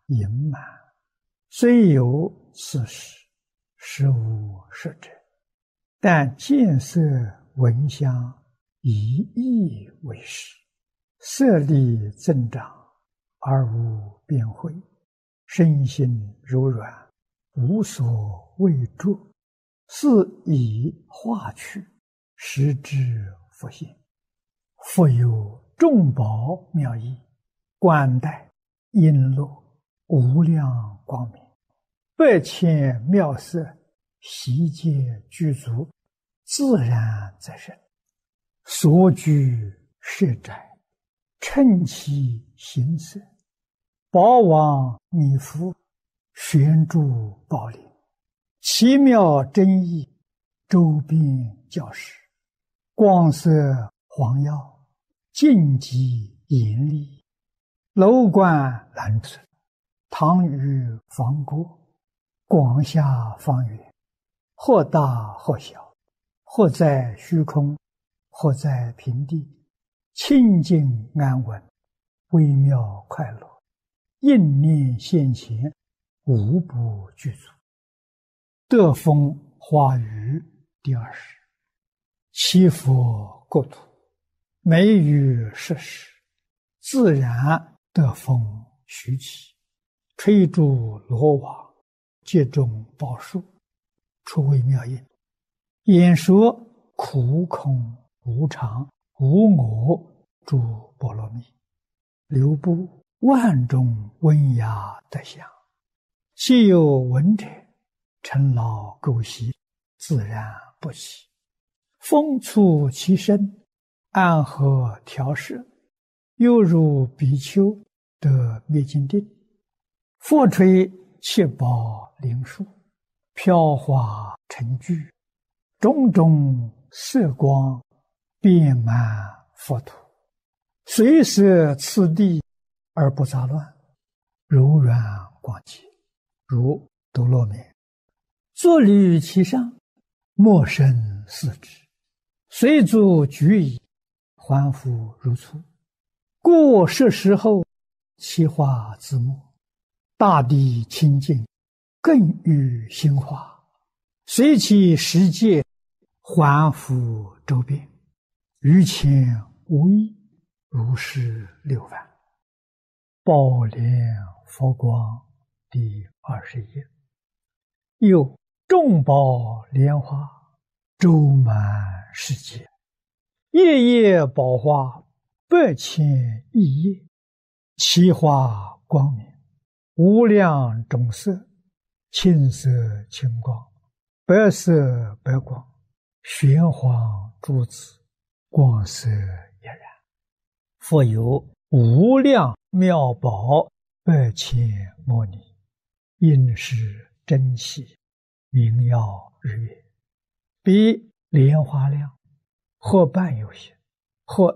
盈满，虽有此时，实无实者。但见色闻香，以意为实，色力增长，而无边慧，身心柔软，无所畏著，是以化去，实之复现。复有众宝妙义，冠带璎珞，无量光明，百千妙色，悉皆具足，自然则生。所居舍宅，称其形色，宝王弥覆，悬诸宝林，奇妙真意，周边教室，光色黄耀，净极严厉，楼观蓝色，堂宇方过，广厦方圆，或大或小，或在虚空，或在平地，清净安稳，微妙快乐，应念现前，无不具足。德风华语第20。七佛国土，美于设施，自然德风徐起，吹诸罗网，接种宝树，出微妙音，演说苦空无常无我诸波罗蜜，流布万种温雅德相，其有闻者，尘劳垢习，自然不起。风触其身，安和调摄，犹如比丘得灭尽定。佛吹七宝灵树，飘华成聚，种种色光，遍满佛土，随摄次第而不杂乱，柔软广洁，如多罗面。坐履其上，莫生四肢，随足举矣，还复如初。故设时后，其化自没，大地清净，更与心化，随其时界，还复周遍，于前无异，如是六番。宝莲佛光第21。又众宝莲花，周满世界，夜夜宝花，百千亿叶，其花光明，无量种色，青色青光，白色白光，玄黄珠子，光色一然。复有无量妙宝，百千摩尼，应是真气，明耀日月，比莲花量，或半有些，或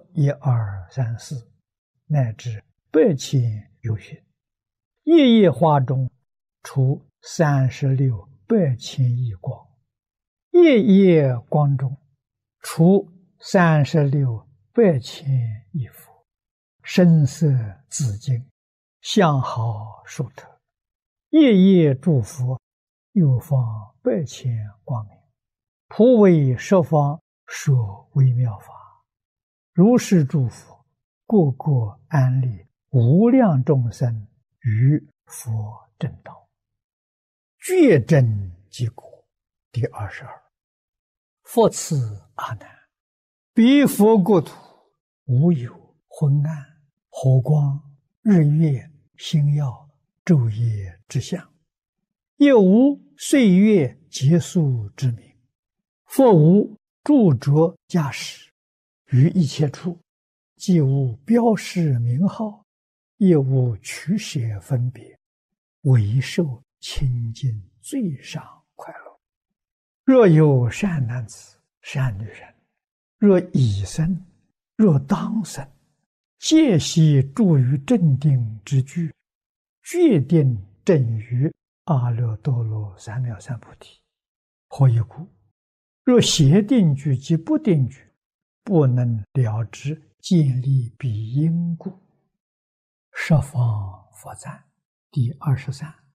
1、2、3、4，乃至百千有些。夜夜花中，出36百千亿光，夜夜光中，出36百千亿佛，声色紫金，相好殊特。夜夜诸佛，又放百千光明，普为十方说微妙法。如是诸佛，个个安立无量众生于佛正道，觉真即果第22。复次阿难，彼佛国土，无有昏暗、火光、日月、星耀、昼夜之相，也无岁月结束之名。复无著着驾驶，于一切处，既无标示名号，也无取舍分别，唯受清净最上快乐。若有善男子、善女人，若已生，若当生，皆悉住于正定之具，决定正于阿耨多罗三藐三菩提。何以故？若邪定具及不定具，不能了知建立彼因故。十方佛赞。 第23。